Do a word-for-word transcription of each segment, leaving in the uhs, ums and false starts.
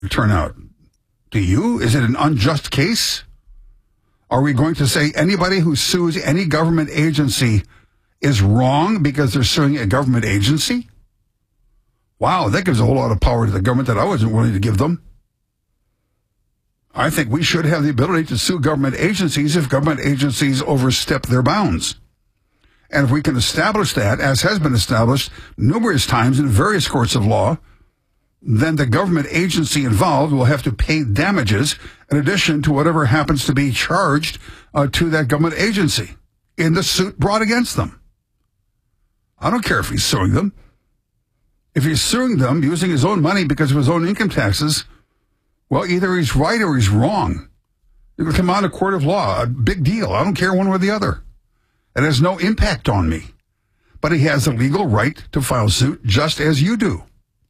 turn out. Do you? Is it an unjust case? Are we going to say anybody who sues any government agency is wrong because they're suing a government agency? Wow, that gives a whole lot of power to the government that I wasn't willing to give them. I think we should have the ability to sue government agencies if government agencies overstep their bounds. And if we can establish that, as has been established numerous times in various courts of law, then the government agency involved will have to pay damages in addition to whatever happens to be charged uh, to that government agency in the suit brought against them. I don't care if he's suing them. If he's suing them using his own money because of his own income taxes, well, either he's right or he's wrong. It will come out of court of law. A big deal. I don't care one way or the other. It has no impact on me. But he has a legal right to file suit just as you do.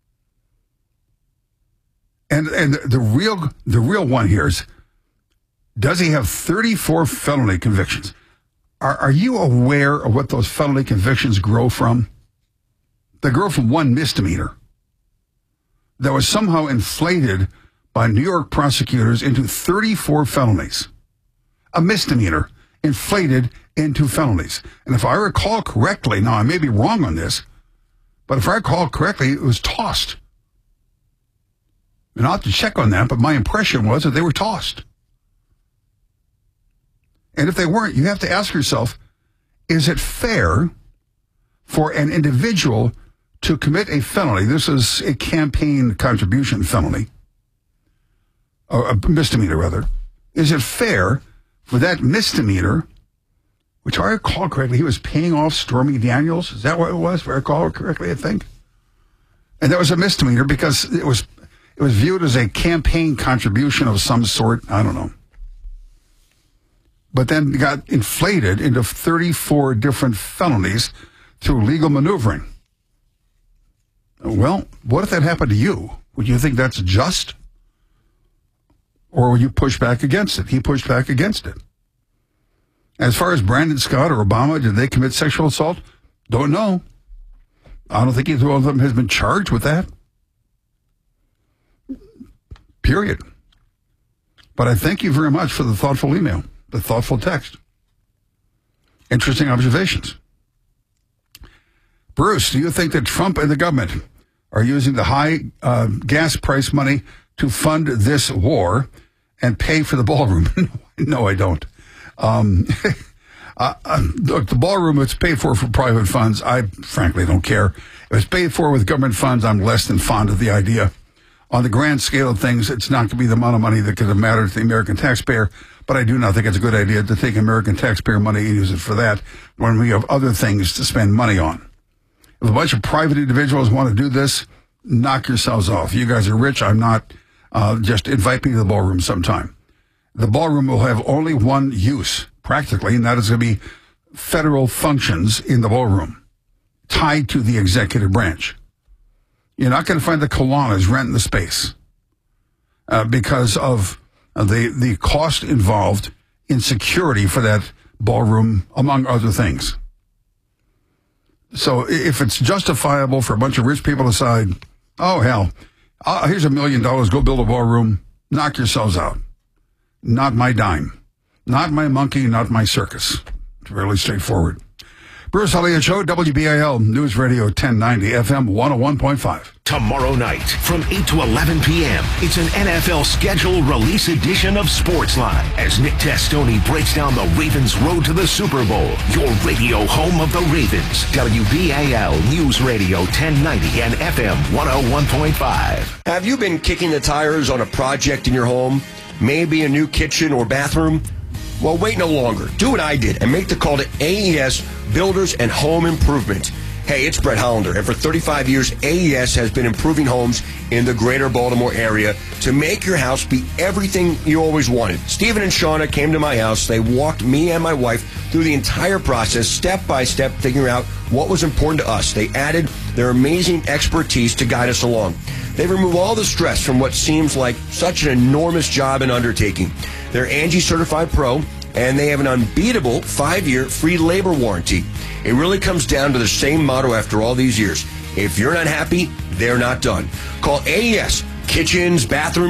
And and the real the real one here is, does he have thirty-four felony convictions? Are are you aware of what those felony convictions grow from? They grow from one misdemeanor that was somehow inflated by New York prosecutors into thirty-four felonies. A misdemeanor inflated into felonies. And if I recall correctly, now I may be wrong on this, but if I recall correctly, it was tossed. And I'll have to check on that, but my impression was that they were tossed. And if they weren't, you have to ask yourself, is it fair for an individual to commit a felony? This is a campaign contribution felony, or a misdemeanor rather. Is it fair for that misdemeanor, which I recall correctly, he was paying off Stormy Daniels? Is that what it was? If I recall correctly, I think. And that was a misdemeanor because it was it was viewed as a campaign contribution of some sort. I don't know. But then got inflated into thirty-four different felonies through legal maneuvering. Well, what if that happened to you? Would you think that's just? Or would you push back against it? He pushed back against it. As far as Brandon Scott or Obama, did they commit sexual assault? Don't know. I don't think either one of them has been charged with that. Period. But I thank you very much for the thoughtful email, the thoughtful text. Interesting observations. Bruce, do you think that Trump and the government are using the high uh, gas price money to fund this war and pay for the ballroom? No, I don't. Um, uh, uh, look, the ballroom, it's paid for for private funds. I frankly don't care. If it's paid for with government funds, I'm less than fond of the idea. On the grand scale of things, it's not going to be the amount of money that could matter to the American taxpayer, but I do not think it's a good idea to take American taxpayer money and use it for that when we have other things to spend money on. If a bunch of private individuals want to do this, knock yourselves off. You guys are rich. I'm not. Uh, just invite me to the ballroom sometime. The ballroom will have only one use, practically, and that is going to be federal functions in the ballroom, tied to the executive branch. You're not going to find the Kiwanis renting the space uh, because of uh, the, the cost involved in security for that ballroom, among other things. So if it's justifiable for a bunch of rich people to decide, oh, hell, uh, here's a million dollars, go build a ballroom, knock yourselves out. Not my dime. Not my monkey, not my circus. It's really straightforward. Bruce Elliott Show, W B I L News Radio ten ninety, F M one oh one point five. Tomorrow night from eight to eleven p.m., it's an N F L schedule release edition of Sportsline as Nick Testoni breaks down the Ravens' road to the Super Bowl. Your radio home of the Ravens. W B A L News Radio ten ninety and F M one oh one point five. Have you been kicking the tires on a project in your home? Maybe a new kitchen or bathroom? Well, wait no longer. Do what I did and make the call to A E S Builders and Home Improvement. Hey, it's Brett Hollander, and for thirty-five years, A E S has been improving homes in the greater Baltimore area to make your house be everything you always wanted. Stephen and Shauna came to my house. They walked me and my wife through the entire process, step by step, figuring out what was important to us. They added their amazing expertise to guide us along. They remove all the stress from what seems like such an enormous job and undertaking. They're Angie Certified Pro, and they have an unbeatable five-year free labor warranty. It really comes down to the same motto after all these years. If you're not happy, they're not done. Call A E S kitchens, bathrooms,